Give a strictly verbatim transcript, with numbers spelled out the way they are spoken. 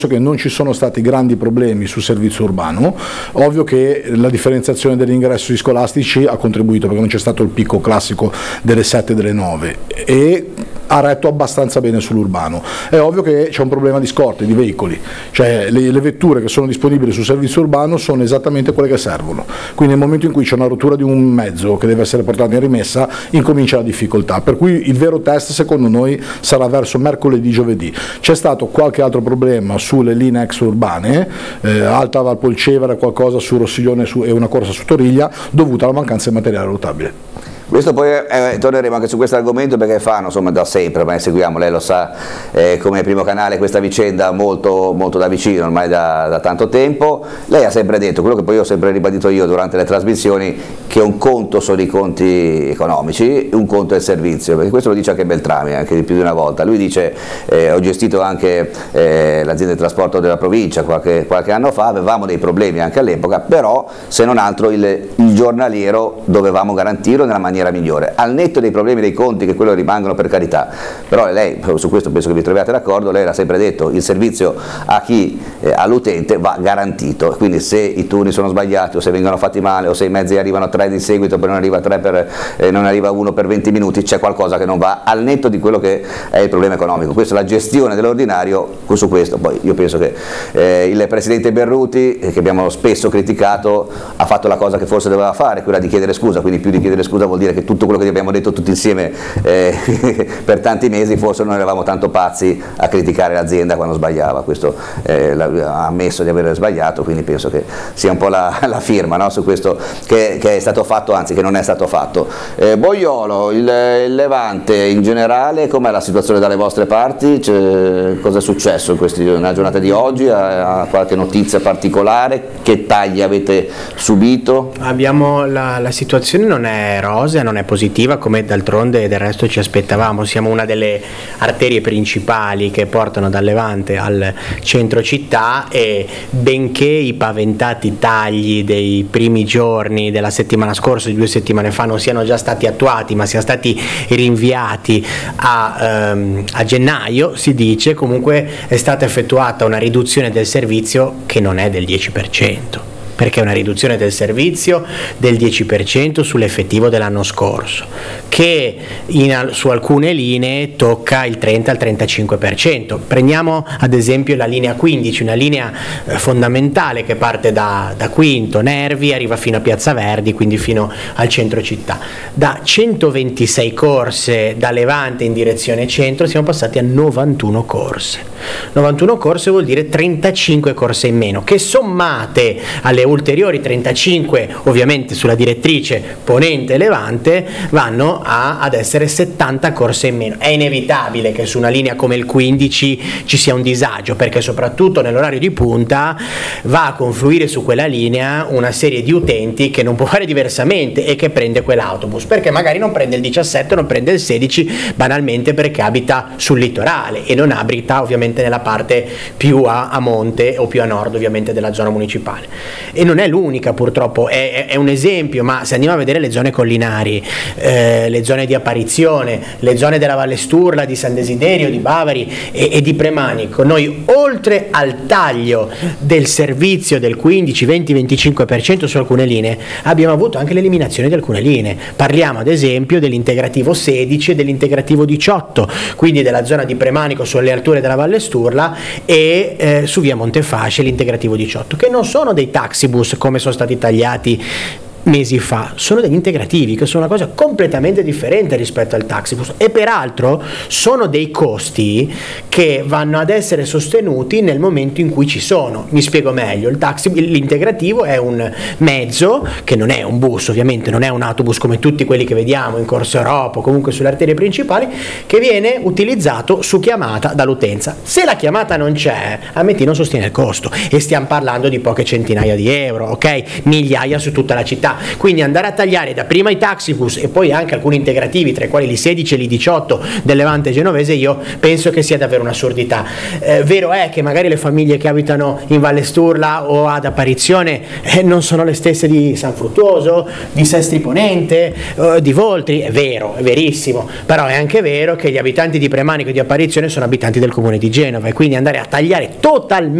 che non ci sono stati grandi problemi sul servizio urbano. Ovvio che la differenziazione degli ingressi scolastici ha contribuito, perché non c'è stato il picco classico delle sette e delle nove, e ha retto abbastanza bene sull'urbano. È ovvio che c'è un problema di scorte, di veicoli, cioè le, le vetture che sono disponibili sul servizio urbano sono esattamente quelle che servono, quindi nel momento in cui c'è una rottura di un mezzo che deve essere portato in rimessa incomincia la difficoltà, per cui il vero test secondo noi sarà verso mercoledì, giovedì. C'è stato qualche altro problema sulle linee extraurbane, eh, Alta Valpolcevera, qualcosa su Rossiglione su, e una corsa su Toriglia, dovuta alla mancanza di materiale rotabile. Questo poi eh, torneremo anche su questo argomento, perché fanno insomma da sempre, ma ne seguiamo, lei lo sa, eh, come Primo Canale, questa vicenda molto, molto da vicino, ormai da, da tanto tempo. Lei ha sempre detto, quello che poi ho sempre ribadito io durante le trasmissioni, che un conto sono i conti economici, un conto è il servizio, perché questo lo dice anche Beltrami, anche di più di una volta. Lui dice, eh, ho gestito anche eh, l'azienda di trasporto della provincia qualche, qualche anno fa, avevamo dei problemi anche all'epoca, però se non altro il, il giornaliero dovevamo garantirlo nella maniera migliore, al netto dei problemi dei conti, che quello rimangono, per carità. Però lei, su questo penso che vi troviate d'accordo, lei ha sempre detto il servizio a chi, eh, all'utente va garantito, quindi se i turni sono sbagliati, o se vengono fatti male, o se i mezzi arrivano tre di seguito poi non arriva tre per, eh, non arriva uno per venti minuti, c'è qualcosa che non va, al netto di quello che è il problema economico. Questa è la gestione dell'ordinario. Su questo poi io penso che eh, il presidente Berruti, eh, che abbiamo spesso criticato, ha fatto la cosa che forse doveva fare, quella di chiedere scusa, quindi più di chiedere scusa vuol dire che tutto quello che abbiamo detto tutti insieme eh, per tanti mesi, forse non eravamo tanto pazzi a criticare l'azienda quando sbagliava. Questo eh, ha ammesso di aver sbagliato, quindi penso che sia un po' la, la firma, no, su questo che, che è stato fatto, anzi che non è stato fatto. eh, Boiolo, il, il Levante in generale, com'è la situazione dalle vostre parti? Cioè, cosa è successo in questi, nella giornata di oggi? Ha, ha qualche notizia particolare? Che tagli avete subito? Abbiamo la, la situazione non è rosa, non è positiva, come d'altronde del resto ci aspettavamo. Siamo una delle arterie principali che portano dal Levante al centro città, e benché i paventati tagli dei primi giorni della settimana scorsa, di due settimane fa, non siano già stati attuati ma siano stati rinviati a, ehm, a gennaio, si dice, comunque è stata effettuata una riduzione del servizio che non è del dieci per cento, perché è una riduzione del servizio del dieci per cento sull'effettivo dell'anno scorso, che in, su alcune linee tocca il trenta al trentacinque per cento. Prendiamo ad esempio la linea quindici, una linea eh, fondamentale che parte da, da Quinto, Nervi, arriva fino a Piazza Verdi, quindi fino al centro città. Da centoventisei corse da Levante in direzione centro siamo passati a novantuno corse. novantuno corse vuol dire trentacinque corse in meno, che sommate alle ulteriori trentacinque ovviamente sulla direttrice Ponente Levante vanno a, ad essere settanta corse in meno. È inevitabile che su una linea come il quindici ci sia un disagio, perché soprattutto nell'orario di punta va a confluire su quella linea una serie di utenti che non può fare diversamente e che prende quell'autobus, perché magari non prende il diciassette, non prende il sedici, banalmente perché abita sul litorale e non abita ovviamente nella parte più a, a monte o più a nord ovviamente della zona municipale. E non è l'unica, purtroppo, è, è un esempio, ma se andiamo a vedere le zone collinari, eh, le zone di apparizione, le zone della Valle Sturla, di San Desiderio, di Bavari e, e di Premanico, noi oltre al taglio del servizio del quindici, venti, venticinque per cento su alcune linee, abbiamo avuto anche l'eliminazione di alcune linee. Parliamo ad esempio dell'integrativo sedici e dell'integrativo diciotto, quindi della zona di Premanico sulle alture della Valle Sturla e eh, su via Montefasce l'integrativo diciotto, che non sono dei taxibus come sono stati tagliati mesi fa, sono degli integrativi, che sono una cosa completamente differente rispetto al taxibus, e peraltro sono dei costi che vanno ad essere sostenuti nel momento in cui ci sono. Mi spiego meglio: il taxi, l'integrativo è un mezzo che non è un bus, ovviamente non è un autobus come tutti quelli che vediamo in Corso Europa o comunque sulle arterie principali, che viene utilizzato su chiamata dall'utenza. Se la chiamata non c'è, Ametti non sostiene il costo, e stiamo parlando di poche centinaia di euro, ok? Migliaia su tutta la città. città, quindi andare a tagliare dapprima i taxibus e poi anche alcuni integrativi, tra i quali l'I sedici e l'I diciotto del Levante genovese, io penso che sia davvero un'assurdità. Eh, vero è che magari le famiglie che abitano in Valle Sturla o ad Apparizione eh, non sono le stesse di San Fruttuoso, di Sestri Ponente, eh, di Voltri, è vero, è verissimo, però è anche vero che gli abitanti di Premanico e di Apparizione sono abitanti del comune di Genova, e quindi andare a tagliare totalmente